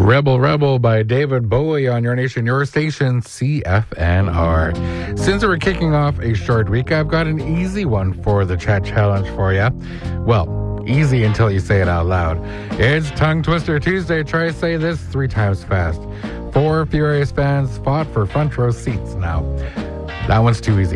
Rebel Rebel by David Bowie on Your Nation, Your Station, CFNR. Since we're kicking off a short week, I've got an easy one for the chat challenge for you. Well, easy until you say it out loud. It's Tongue Twister Tuesday. Try to say this 3 times fast. 4 Furious fans fought for front row seats. Now, that one's too easy.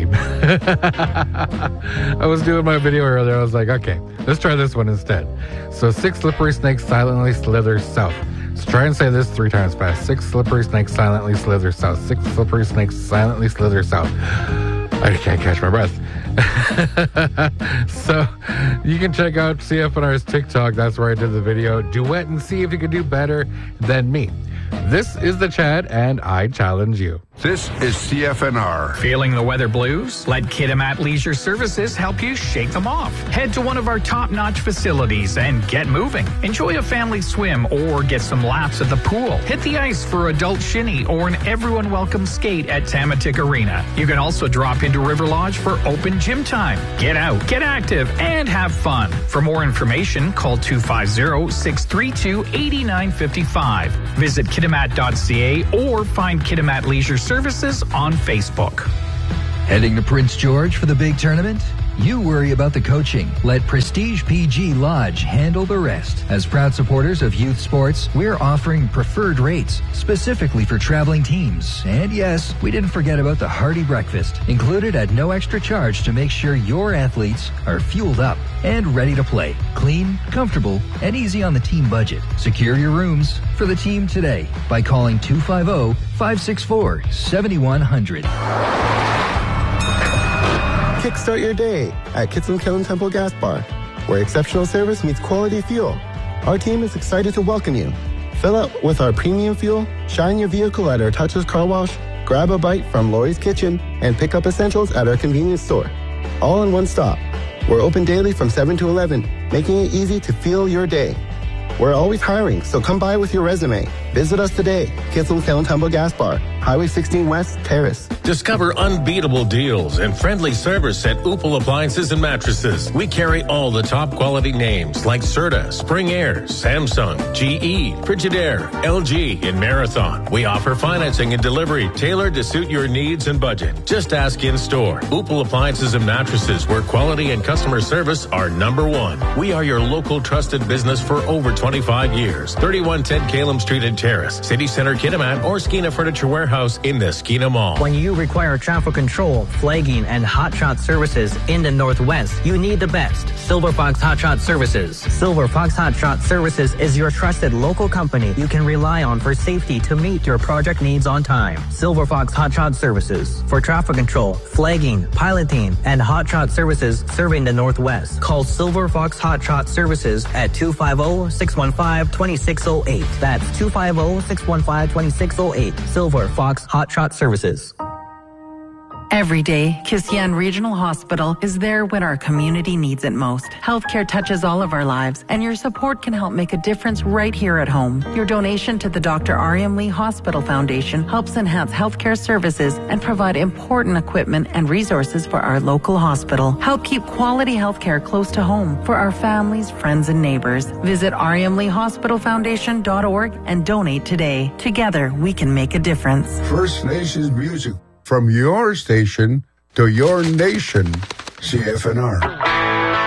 I was doing my video earlier. I was like, okay, let's try this one instead. So 6 slippery snakes silently slither south. So try and say this 3 times fast. 6 slippery snakes silently slither south. 6 slippery snakes silently slither south. I can't catch my breath. So you can check out CFNR's TikTok. That's where I did the video. Duet and see if you can do better than me. This is the chat, and I challenge you. This is CFNR. Feeling the weather blues? Let Kitimat Leisure Services help you shake them off. Head to one of our top-notch facilities and get moving. Enjoy a family swim or get some laps at the pool. Hit the ice for adult shinny or an everyone welcome skate at Tamatik Arena. You can also drop into River Lodge for open gym time. Get out, get active, and have fun. For more information, call 250-632-8955. Visit kitimat.ca or find Kitimat Leisure Services on Facebook. Heading to Prince George for the big tournament? You worry about the coaching. Let Prestige PG Lodge handle the rest. As proud supporters of youth sports, we're offering preferred rates specifically for traveling teams. And yes, we didn't forget about the hearty breakfast, included at no extra charge to make sure your athletes are fueled up and ready to play. Clean, comfortable, and easy on the team budget. Secure your rooms for the team today by calling 250-564-7100. Kickstart your day at Kitsilum Kiln Temple Gas Bar, where exceptional service meets quality fuel. Our team is excited to welcome you. Fill up with our premium fuel, shine your vehicle at our touchless car wash, grab a bite from Lori's Kitchen, and pick up essentials at our convenience store. All in one stop. We're open daily from 7 to 11, making it easy to fuel your day. We're always hiring, so come by with your resume. Visit us today, Kitsilum Kiln Temple Gas Bar, Highway 16 West, Terrace. Discover unbeatable deals and friendly service at Upal Appliances and Mattresses. We carry all the top quality names like Serta, Spring Air, Samsung, GE, Frigidaire, LG, and Marathon. We offer financing and delivery tailored to suit your needs and budget. Just ask in store. Upal Appliances and Mattresses, where quality and customer service are number one. We are your local trusted business for over 25 years. 3110 Calum Street and Terrace, City Center, Kitimat, or Skeena Furniture Warehouse in the Skeena Mall. When you require traffic control, flagging, and hotshot services in the Northwest, you need the best. Silver Fox Hotshot Services. Silver Fox Hotshot Services is your trusted local company you can rely on for safety to meet your project needs on time. Silver Fox Hotshot Services. For traffic control, flagging, piloting, and hotshot services serving the Northwest. Call Silver Fox Hotshot Services at 250-615-2608. That's 250-615-2608. Silver Fox Hotshot Services. Every day, Kisiyan Regional Hospital is there when our community needs it most. Healthcare touches all of our lives, and your support can help make a difference right here at home. Your donation to the Dr. R.M. Lee Hospital Foundation helps enhance healthcare services and provide important equipment and resources for our local hospital. Help keep quality healthcare close to home for our families, friends, and neighbors. Visit rmleehospitalfoundation.org and donate today. Together, we can make a difference. First Nations music. From your station to your nation, CFNR.